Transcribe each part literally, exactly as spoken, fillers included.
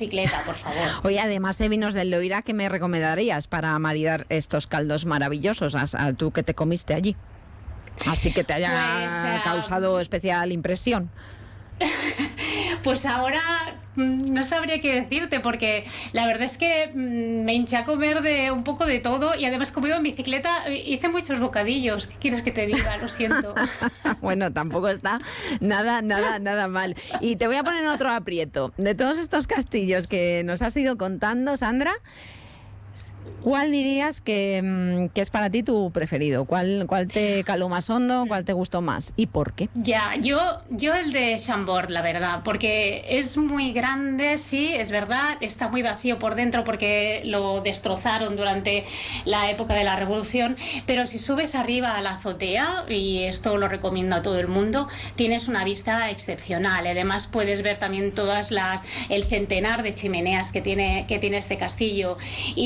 bicicleta, por favor. Oye, además de vinos del Loira, ¿qué me recomendarías para maridar estos caldos maravillosos a, a tú que te comiste allí? Así que te haya pues, uh, causado especial impresión. Pues ahora no sabría qué decirte, porque la verdad es que me hinché a comer de un poco de todo, y además, como iba en bicicleta, hice muchos bocadillos. ¿Qué quieres que te diga? Lo siento. Bueno, tampoco está nada, nada, nada mal. Y te voy a poner en otro aprieto. De todos estos castillos que nos has ido contando, Sandra, ¿cuál dirías que, que es para ti tu preferido? ¿Cuál, cuál te caló más hondo? ¿Cuál te gustó más? ¿Y por qué? Ya, yo, yo el de Chambord, la verdad, porque es muy grande, sí, es verdad, está muy vacío por dentro porque lo destrozaron durante la época de la Revolución, pero si subes arriba a la azotea, y esto lo recomiendo a todo el mundo, tienes una vista excepcional. Además, puedes ver también todas las, el centenar de chimeneas que tiene, que tiene este castillo.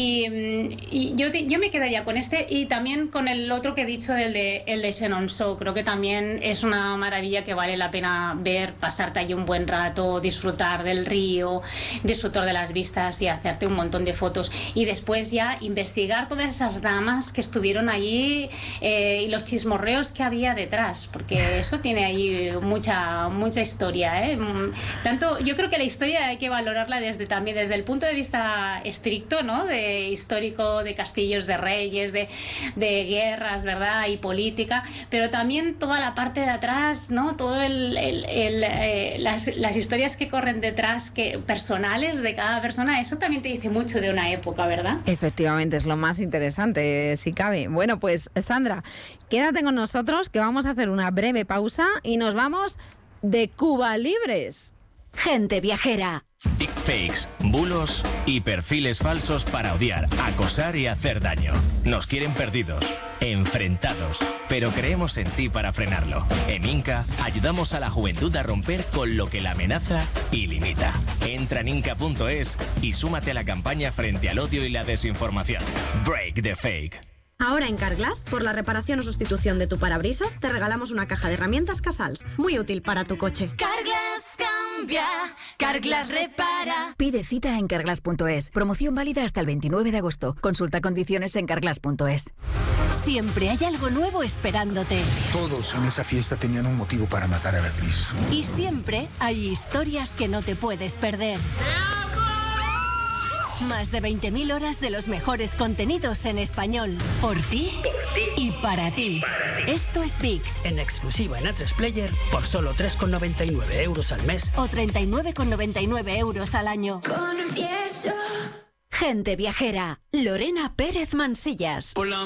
Y Y yo, yo me quedaría con este, y también con el otro que he dicho, el de, el de Chenonceau. Creo que también es una maravilla que vale la pena ver, pasarte allí un buen rato, disfrutar del río, disfrutar de las vistas y hacerte un montón de fotos. Y después ya investigar todas esas damas que estuvieron allí, eh, y los chismorreos que había detrás, porque eso tiene ahí mucha, mucha historia, ¿eh? Tanto, yo creo que la historia hay que valorarla desde, también desde el punto de vista estricto, ¿no? De histórico, de castillos, de reyes, de, de guerras, ¿verdad? Y política, pero también toda la parte de atrás, ¿no? Todo el, el, el, eh, las, las historias que corren detrás, que personales de cada persona, eso también te dice mucho de una época, ¿verdad? Efectivamente, es lo más interesante, si cabe. Bueno, pues Sandra, quédate con nosotros, que vamos a hacer una breve pausa y nos vamos de Cuba Libres. Gente viajera. Deepfakes, bulos y perfiles falsos para odiar, acosar y hacer daño. Nos quieren perdidos, enfrentados, pero creemos en ti para frenarlo. En Inca ayudamos a la juventud a romper con lo que la amenaza y limita. Entra en inca punto es y súmate a la campaña frente al odio y la desinformación. Break the fake. Ahora en Carglass, por la reparación o sustitución de tu parabrisas, te regalamos una caja de herramientas Casals, muy útil para tu coche. Carglass cambia, Carglass repara. Pide cita en carglass punto es. Promoción válida hasta el veintinueve de agosto. Consulta condiciones en carglass punto es. Siempre hay algo nuevo esperándote. Todos en esa fiesta tenían un motivo para matar a Beatriz. Y siempre hay historias que no te puedes perder. Más de veinte mil horas de los mejores contenidos en español. Por ti, por ti y para ti. para ti. Esto es VIX. En exclusiva en A tres Player por solo tres con noventa y nueve euros al mes. O treinta y nueve con noventa y nueve euros al año. Confieso. Gente viajera. Lorena Pérez Mansillas. Por la